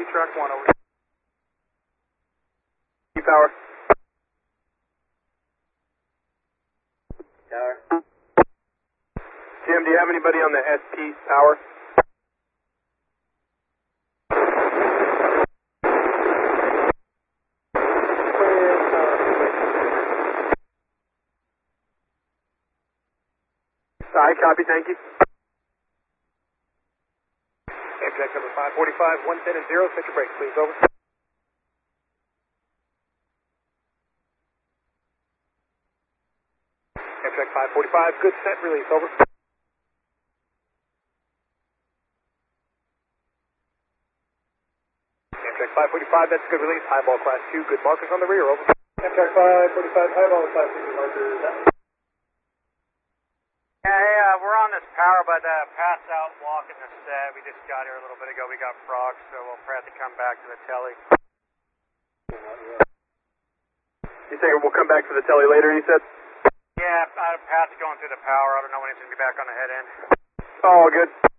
track 1 over. Power. Tower. Jim, do you have anybody on the SP power? I copy, thank you. Amtrak number 545, 110 and 0, set your brakes, please, over. Amtrak 545, good set, release, over. Amtrak 545, that's good release, highball class 2, good markers on the rear, over. Amtrak 545, highball class 2, markers out. Yeah, hey, we're on this power, but pass out walking the set. We just got here a little bit ago. We got frogs, so we'll probably have to come back to the telly. You think we'll come back to the telly later, you said? Yeah, pass going through the power. I don't know when he's going to be back on the head end. Oh, good.